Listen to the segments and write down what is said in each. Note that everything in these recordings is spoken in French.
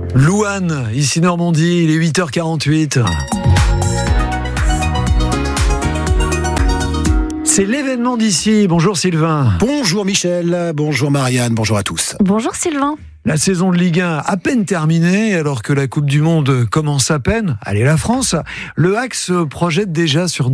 Louane, ici Normandie, il est 8h48. C'est l'événement d'ici. Bonjour Sylvain. Bonjour Michel, bonjour Marianne, bonjour à tous. Bonjour Sylvain. La saison de Ligue 1 à peine terminée, alors que la Coupe du Monde commence à peine. Allez la France. Le HAC se projette déjà sur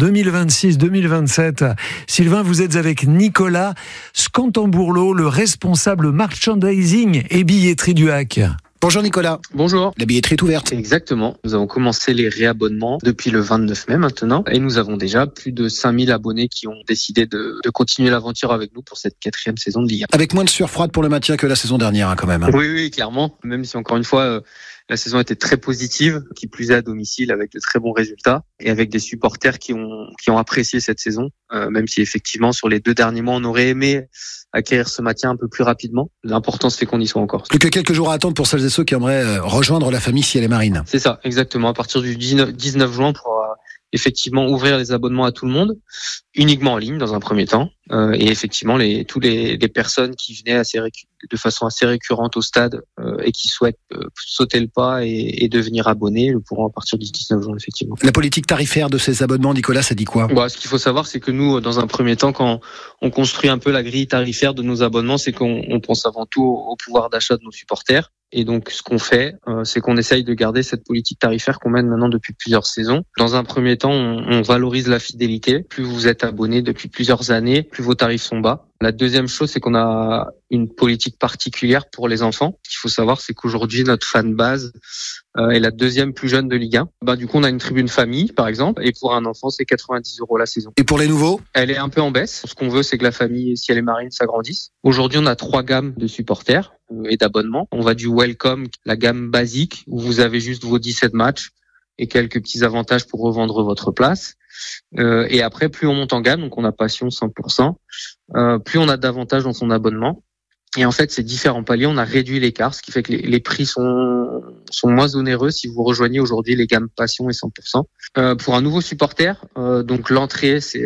2026-2027. Sylvain, vous êtes avec Nicolas Scantambourlo, le responsable merchandising et billetterie du HAC. Bonjour Nicolas. Bonjour. La billetterie est ouverte. Exactement. Nous avons commencé les réabonnements depuis le 29 mai maintenant. Et nous avons déjà plus de 5000 abonnés qui ont décidé de continuer l'aventure avec nous pour cette 4e saison de Ligue 1. Avec moins de sueur froide pour le maintien que la saison dernière quand même. Oui, clairement. Même si encore une fois, la saison était très positive, qui plus est à domicile avec de très bons résultats et avec des supporters qui ont apprécié cette saison. Même si effectivement sur les 2 derniers mois, on aurait aimé acquérir ce maintien un peu plus rapidement. L'important c'est qu'on y soit encore. Plus que quelques jours à attendre pour celles et ceux qui aimeraient rejoindre la famille Ciel et Marine. C'est ça, exactement. À partir du 19 juin, on pourra effectivement ouvrir les abonnements à tout le monde, uniquement en ligne dans un premier temps. Et effectivement, tous les personnes qui venaient de façon assez récurrente au stade et qui souhaitent sauter le pas et devenir abonnés le pourront à partir du 19 juin, effectivement. La politique tarifaire de ces abonnements, Nicolas, ça dit quoi ? Ce qu'il faut savoir, c'est que nous, dans un premier temps, quand on construit un peu la grille tarifaire de nos abonnements, c'est qu'on pense avant tout au pouvoir d'achat de nos supporters. Et donc, ce qu'on fait, c'est qu'on essaye de garder cette politique tarifaire qu'on mène maintenant depuis plusieurs saisons. Dans un premier temps, on valorise la fidélité. Plus vous êtes abonné depuis plusieurs années, plus vos tarifs sont bas. La deuxième chose, c'est qu'on a une politique particulière pour les enfants. Ce qu'il faut savoir, c'est qu'aujourd'hui, notre fan base est la 2e plus jeune de Ligue 1. Du coup, on a une tribune famille, par exemple, et pour un enfant, c'est 90 € la saison. Et pour les nouveaux ? Elle est un peu en baisse. Ce qu'on veut, c'est que la famille Ciel et Marine s'agrandisse. Aujourd'hui, on a 3 gammes de supporters et d'abonnements. On va du Welcome, la gamme basique, où vous avez juste vos 17 matchs et quelques petits avantages pour revendre votre place. Et après, plus on monte en gamme, donc on a Passion 100%, plus on a d'avantages dans son abonnement. Et en fait, ces différents paliers, on a réduit l'écart, ce qui fait que les prix sont moins onéreux si vous rejoignez aujourd'hui les gammes Passion et 100%. Pour un nouveau supporter, donc l'entrée, c'est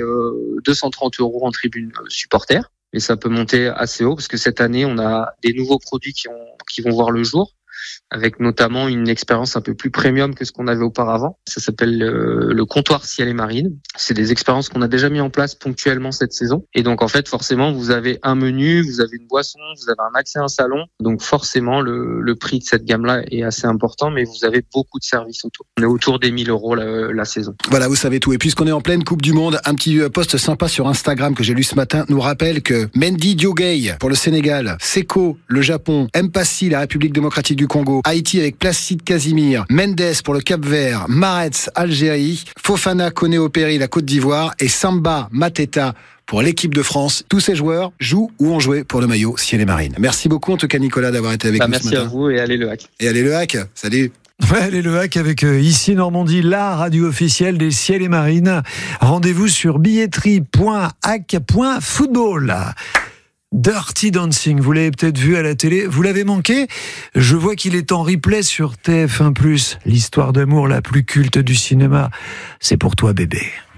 230 € en tribune supporter. Et ça peut monter assez haut parce que cette année, on a des nouveaux produits qui vont voir le jour, avec notamment une expérience un peu plus premium que ce qu'on avait auparavant. Ça s'appelle le comptoir Ciel et Marine. C'est des expériences qu'on a déjà mis en place ponctuellement cette saison. Et donc, en fait, forcément, vous avez un menu, vous avez une boisson, vous avez un accès à un salon. Donc, forcément, le prix de cette gamme-là est assez important, mais vous avez beaucoup de services autour. On est autour des 1000 € la saison. Voilà, vous savez tout. Et puisqu'on est en pleine Coupe du Monde, un petit post sympa sur Instagram que j'ai lu ce matin nous rappelle que Mendy Diogueye pour le Sénégal, Seko, le Japon, Mpassi, la République démocratique du Congo, Haïti avec Placide Casimir, Mendes pour le Cap-Vert, Mahrez, Algérie, Fofana, Koné Opéry, la Côte d'Ivoire et Samba Mateta pour l'équipe de France. Tous ces joueurs jouent ou ont joué pour le maillot Ciel et Marine. Merci beaucoup en tout cas Nicolas d'avoir été avec nous ce matin. Merci à vous et allez le HAC. Et allez le HAC, salut. Ouais, allez le HAC avec ici Normandie, la radio officielle des Ciel et Marines. Rendez-vous sur billetterie.hac.football. Dirty Dancing, vous l'avez peut-être vu à la télé, vous l'avez manqué ? Je vois qu'il est en replay sur TF1+. L'histoire d'amour la plus culte du cinéma, c'est pour toi bébé.